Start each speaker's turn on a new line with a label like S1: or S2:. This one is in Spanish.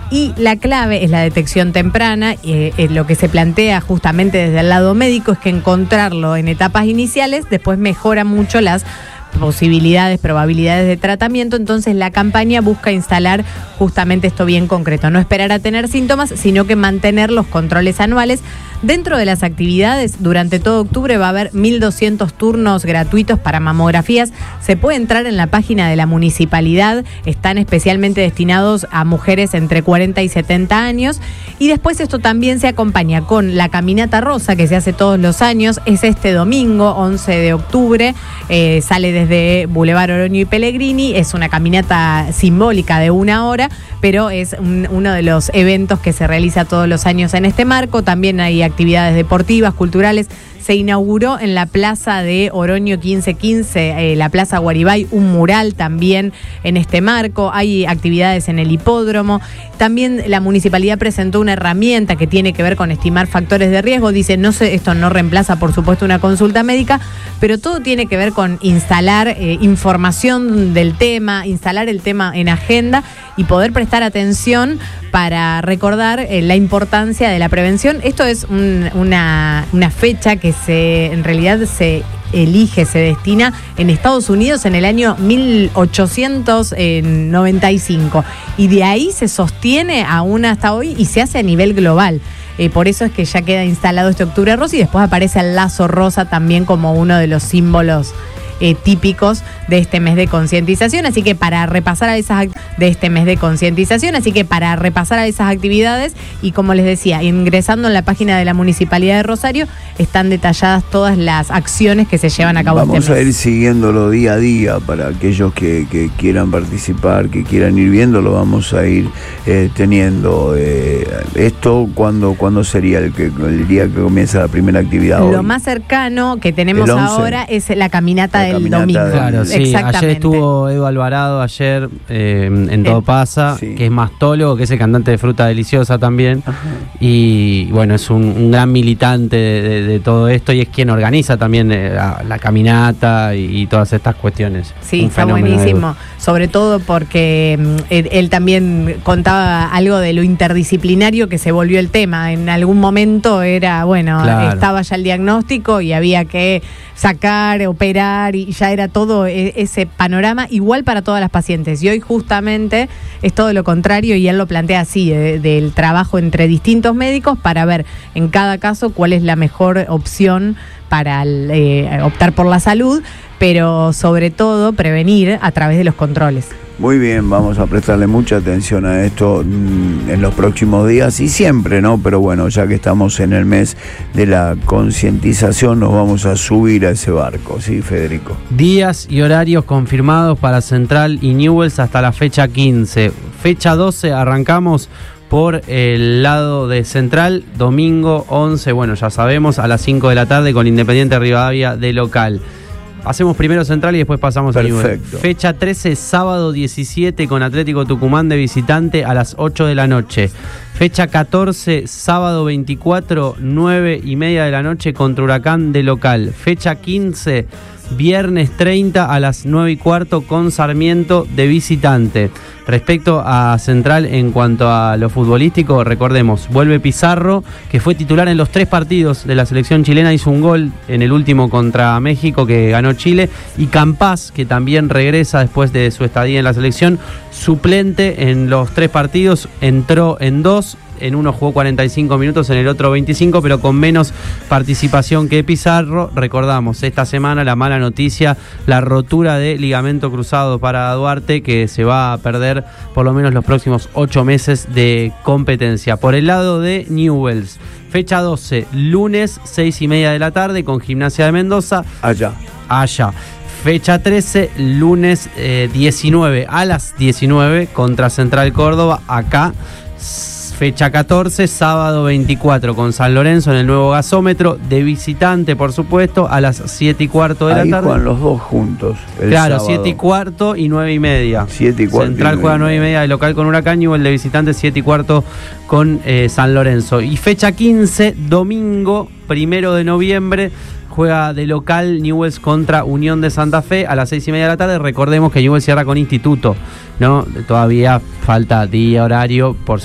S1: Y la clave es la detección temprana. Lo que se plantea justamente desde el lado médico es que encontrarlo en etapas iniciales después mejora mucho las posibilidades, probabilidades de tratamiento. Entonces la campaña busca instalar justamente esto bien concreto, no esperar a tener síntomas, sino que mantener los controles anuales. Dentro de las actividades, durante todo octubre va a haber 1.200 turnos gratuitos para mamografías. Se puede entrar en la página de la municipalidad, están especialmente destinados a mujeres entre 40 y 70 años. Y después esto también se acompaña con la Caminata Rosa, que se hace todos los años, es este domingo, 11 de octubre, sale desde Boulevard Oroño y Pellegrini, es una caminata simbólica de 1 hora, pero es uno de los eventos que se realiza todos los años en este marco. También hay actividades deportivas, culturales. Se inauguró en la plaza de Oroño 1515, la plaza Guaribay, un mural también en este marco. Hay actividades en el hipódromo. También la municipalidad presentó una herramienta que tiene que ver con estimar factores de riesgo. Dice, no sé, esto no reemplaza, por supuesto, una consulta médica, pero todo tiene que ver con instalar información del tema, instalar el tema en agenda y poder prestar atención para recordar la importancia de la prevención. Esto es una fecha que en realidad se elige, se destina en Estados Unidos en el año 1895 y de ahí se sostiene aún hasta hoy y se hace a nivel global. Por eso es que ya queda instalado este Octubre Rosa y después aparece el lazo rosa también como uno de los símbolos típicos de este mes de concientización. Así que para repasar a esas actividades y como les decía, ingresando en la página de la Municipalidad de Rosario están detalladas todas las acciones que se llevan a cabo.
S2: Vamos a ir siguiéndolo día a día para aquellos que quieran participar, que quieran ir viéndolo, vamos a ir teniendo esto. ¿Cuándo sería el día que comienza la primera actividad?
S1: Lo más cercano que tenemos ahora es la caminata del domingo.
S3: Claro, sí. Ayer estuvo Edo Alvarado, en Todo Pasa, sí, que es mastólogo, que es el cantante de Fruta Deliciosa también. Ajá. Y bueno, es un gran militante de todo esto y es quien organiza también la caminata y todas estas cuestiones.
S1: Sí, está buenísimo. Sobre todo porque él también contaba algo de lo interdisciplinario que se volvió el tema. En algún momento era, claro, estaba ya el diagnóstico y había que sacar, operar y ya era todo ese panorama igual para todas las pacientes. Y hoy justamente es todo lo contrario y él lo plantea así, del trabajo entre distintos médicos para ver en cada caso cuál es la mejor opción para optar por la salud, pero sobre todo prevenir a través de los controles.
S2: Muy bien, vamos a prestarle mucha atención a esto en los próximos días y siempre, ¿no? Pero bueno, ya que estamos en el mes de la concientización, nos vamos a subir a ese barco, ¿sí, Federico?
S3: Días y horarios confirmados para Central y Newell's hasta la fecha 15. Fecha 12 arrancamos por el lado de Central, domingo 11, ya sabemos, a las 5 de la tarde con Independiente Rivadavia de local. Hacemos primero Central y después pasamos a Newell's. Fecha 13, sábado 17 con Atlético Tucumán de visitante a las 8 de la noche. Fecha 14, sábado 24, 9:30 de la noche contra Huracán de local. Fecha 15, viernes 30 a las 9:15 con Sarmiento de visitante. Respecto a Central en cuanto a lo futbolístico, recordemos, vuelve Pizarro, que fue titular en los 3 partidos de la selección chilena, hizo un gol en el último contra México que ganó Chile, y Campás, que también regresa después de su estadía en la selección, suplente en los 3 partidos, entró en 2. En uno jugó 45 minutos, en el otro 25, pero con menos participación que Pizarro. Recordamos, esta semana la mala noticia, la rotura de ligamento cruzado para Duarte, que se va a perder por lo menos los próximos 8 meses de competencia. Por el lado de Newell's, fecha 12, lunes 6:30 de la tarde con Gimnasia de Mendoza. Allá. Fecha 13, lunes 19 a las 19 contra Central Córdoba, acá. Fecha 14, sábado 24 con San Lorenzo en el nuevo gasómetro, de visitante por supuesto, a las 7:15 de la tarde. Ahí
S2: juegan los dos juntos.
S3: Claro, 7:15 y 9:30.
S2: 7:15.
S3: Central juega 9:30 de local con Huracán y el de visitante 7:15 con San Lorenzo. Y fecha 15, domingo 1 de noviembre. Juega de local Newell's contra Unión de Santa Fe a las 6:30 de la tarde. Recordemos que Newell's cierra con Instituto, ¿no? Todavía falta día, horario, por